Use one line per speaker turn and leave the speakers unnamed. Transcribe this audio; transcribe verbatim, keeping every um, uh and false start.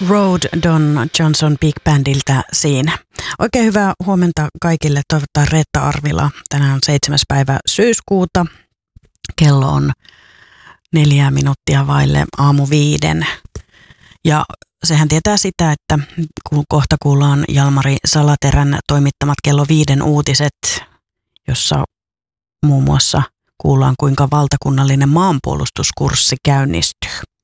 Road Don Johnson Big Bandiltä siinä. Oikein hyvää huomenta kaikille. Toivottaa Reetta Arvila. Tänään on seitsemäs päivä syyskuuta. Kello on neljä minuuttia vaille aamu viiden. Ja sehän tietää sitä, että kun kohta kuullaan Jalmari Salaterän toimittamat kello viiden uutiset, jossa muun muassa kuullaan kuinka valtakunnallinen maanpuolustuskurssi käynnistyy.